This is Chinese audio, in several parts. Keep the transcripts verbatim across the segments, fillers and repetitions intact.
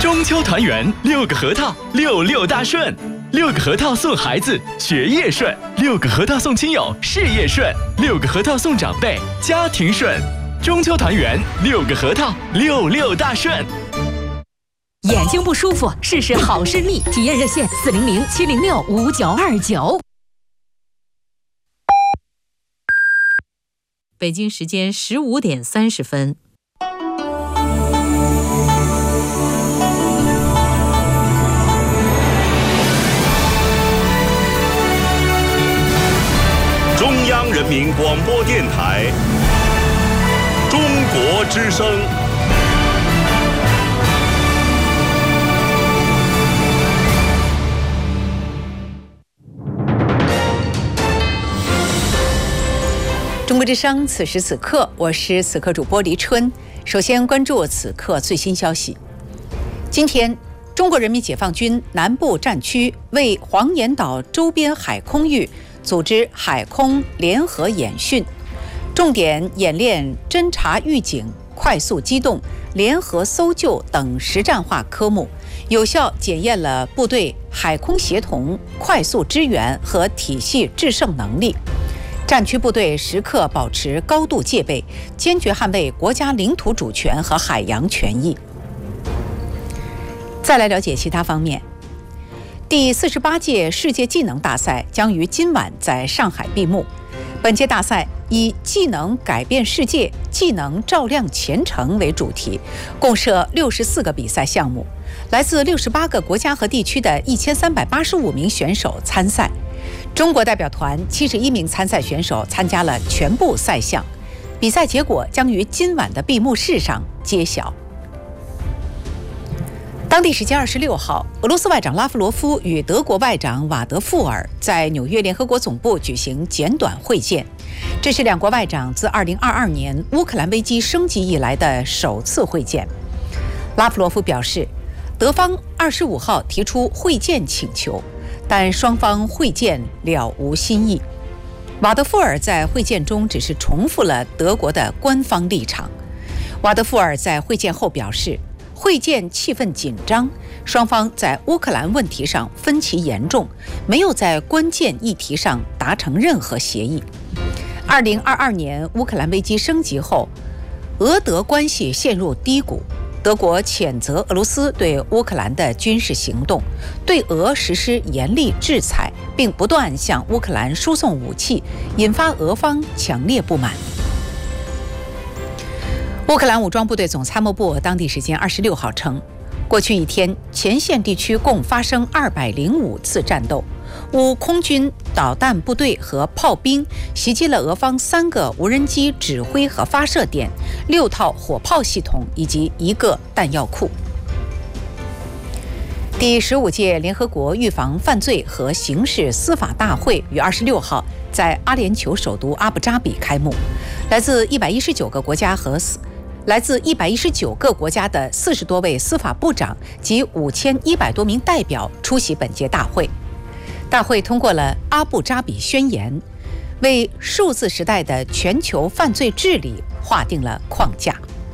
中秋团圆，六个核桃，六六大顺。六个核桃送孩子，学业顺；六个核桃送亲友，事业顺；六个核桃送长辈，家庭顺。中秋团圆，六个核桃，六六大顺。 眼睛不舒服，试试好视力。体验热线：四零零七零六五九二九。 北京时间十五点三十分。 中央人民广播电台中国之声。 中国之声，此时此刻，我是此刻主播黎春。首先关注此刻最新消息。今天，中国人民解放军南部战区为黄岩岛周边海空域组织海空联合演训，重点演练侦察预警、快速机动、联合搜救等实战化科目，有效检验了部队海空协同、快速支援和体系制胜能力。战区部队时刻保持高度戒备，坚决捍卫国家领土主权和海洋权益。再来了解其他方面。第四十八届世界技能大赛将于今晚在上海闭幕。本届大赛以“技能改变世界，技能照亮前程”为主题，共设六十四个比赛项目，来自六十八个国家和地区的一千三百八十五名选手参赛。中国代表团七十一名参赛选手参加了全部赛项，比赛结果将于今晚的闭幕式上揭晓。当地时间二十六号，俄罗斯外长拉夫罗夫与德国外长瓦德富尔在纽约联合国总部举行简短会见，这是两国外长自二零二二年乌克兰危机升级以来的首次会见。拉夫罗夫表示，德方二十五号提出会见请求，但双方会见了无新意。瓦德富尔在会见中只是重复了德国的官方立场。瓦德富尔在会见后表示，会见气氛紧张，双方在乌克兰问题上分歧严重，没有在关键议题上达成任何协议。二零二二年乌克兰危机升级后，俄德关系陷入低谷。德国谴责俄罗斯对乌克兰的军事行动，对俄实施严厉制裁，并不断向乌克兰输送武器，引发俄方强烈不满。乌克兰武装部队总参谋部当地时间二十六号称，过去一天前线地区共发生二百零五次战斗，乌空军导弹部队和炮兵袭击了俄方三个无人机指挥和发射点、六套火炮系统以及一个弹药库。第十五届联合国预防犯罪和刑事司法大会于二十六号在阿联酋首都阿布扎比开幕，来自一百一十九个国家和来自一百一十九个国家的四十多位司法部长及五千一百多名代表出席本届大会。大会通过了阿布扎比宣言，为数字时代的全球犯罪治理划定了框架。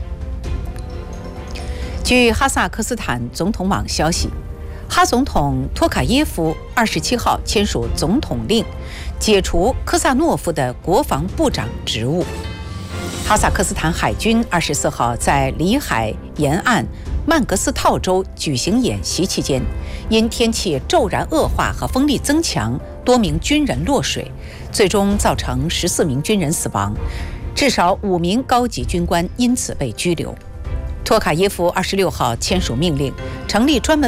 据哈萨克斯坦总统网消息，哈总统托卡耶夫二十七号签署总统令，解除科萨诺夫的国防部长职务。哈萨克斯坦海军二十四号在里海沿岸曼格斯套州举行演习期间，因天气骤然恶化和风力增强，多名军人落水，最终造成十四名军人死亡，至少五名高级军官因此被拘留。托卡耶夫二十六号签署命令，成立专门